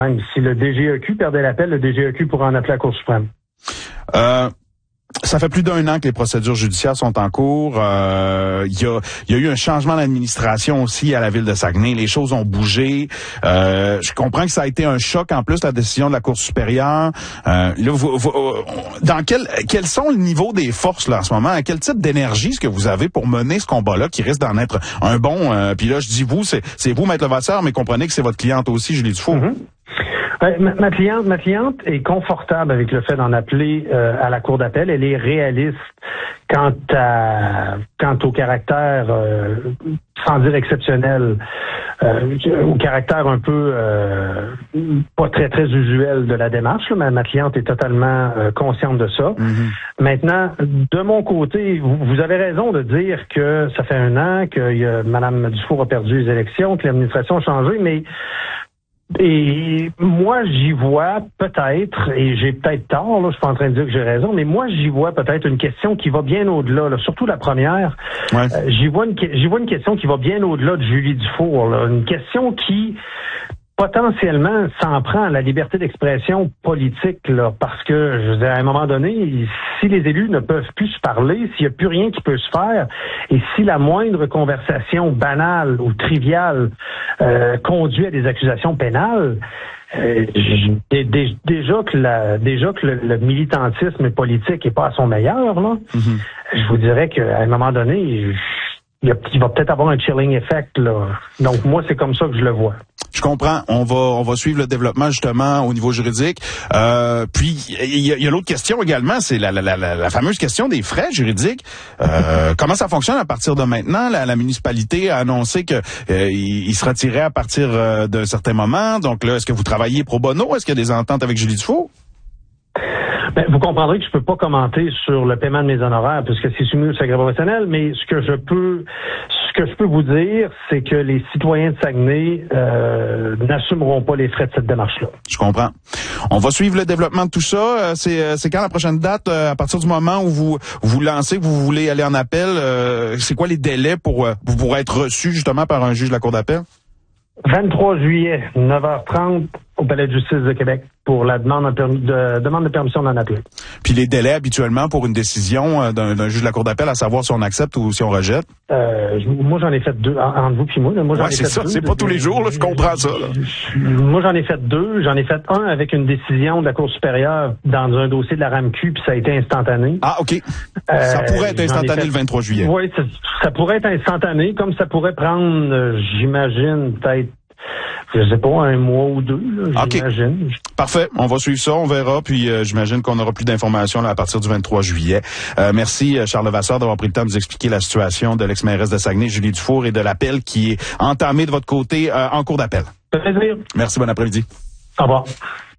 Même si le DGEQ perdait l'appel, le DGEQ pourra en appeler à la Cour suprême. Ça fait plus d'1 an que les procédures judiciaires sont en cours. Il y a eu un changement d'administration aussi à la ville de Saguenay. Les choses ont bougé. Je comprends que ça a été un choc en plus, la décision de la Cour supérieure. Là, dans quels sont le niveau des forces là en ce moment? Quel type d'énergie est-ce que vous avez pour mener ce combat-là qui risque d'en être un bon? Puis là, je dis vous, c'est vous, Maître Levasseur, mais comprenez que c'est votre cliente aussi, Julie Dufour. Mm-hmm. Ma cliente est confortable avec le fait d'en appeler à la Cour d'appel. Elle est réaliste quant au caractère, sans dire exceptionnel, au caractère un peu pas très très usuel de la démarche. Là. Ma cliente est totalement consciente de ça. Mm-hmm. Maintenant, de mon côté, vous avez raison de dire que ça fait 1 an que Mme Dufour a perdu les élections, que l'administration a changé, mais et moi, j'y vois peut-être, et j'ai peut-être tort, là, je suis pas en train de dire que j'ai raison, mais moi, j'y vois peut-être une question qui va bien au-delà, là, surtout la première. Ouais. J'y vois une question qui va bien au-delà de Julie Dufour, là, une question qui potentiellement s'en prend à la liberté d'expression politique, là, parce que, je veux dire, à un moment donné, si les élus ne peuvent plus se parler, s'il n'y a plus rien qui peut se faire, et si la moindre conversation banale ou triviale conduit à des accusations pénales, déjà que le militantisme politique est pas à son meilleur, là, je vous dirais qu'à un moment donné, il va peut-être avoir un chilling effect, là. Donc, moi, c'est comme ça que je le vois. Je comprends. On va suivre le développement, justement, au niveau juridique. Puis, il y a l'autre question également, c'est la fameuse question des frais juridiques. Comment ça fonctionne à partir de maintenant? La municipalité a annoncé que il se retirait à partir d'un certain moment. Donc là, est-ce que vous travaillez pro bono? Est-ce qu'il y a des ententes avec Julie Dufour? Ben, vous comprendrez que je peux pas commenter sur le paiement de mes honoraires puisque c'est soumis au secret professionnel, mais ce que je peux vous dire, c'est que les citoyens de Saguenay n'assumeront pas les frais de cette démarche-là. Je comprends. On va suivre le développement de tout ça. C'est quand la prochaine date? À partir du moment où vous lancez, que vous voulez aller en appel, c'est quoi les délais pour être reçu justement par un juge de la Cour d'appel? 23 juillet, 9h30 au Palais de justice de Québec pour la demande de permission d'en appeler. Puis les délais habituellement pour une décision d'un juge de la Cour d'appel, à savoir si on accepte ou si on rejette? Moi, j'en ai fait 2, entre vous puis moi. Là, c'est ça, c'est pas tous les jours, là, je comprends ça. Là. Moi, j'en ai fait 2. J'en ai fait un avec une décision de la Cour supérieure dans un dossier de la RAMQ, puis ça a été instantané. Ah, OK. Ça pourrait être instantané le 23 juillet. Oui, ça pourrait être instantané, comme ça pourrait prendre, j'imagine, peut-être, je sais pas, 1 mois ou 2, là, j'imagine. Okay. Parfait. On va suivre ça, on verra, puis j'imagine qu'on aura plus d'informations là, à partir du 23 juillet. Merci, Charles Levasseur, d'avoir pris le temps de nous expliquer la situation de l'ex-mairesse de Saguenay, Julie Dufour, et de l'appel qui est entamé de votre côté en cours d'appel. Ça fait plaisir. Merci, bon après-midi. Au revoir.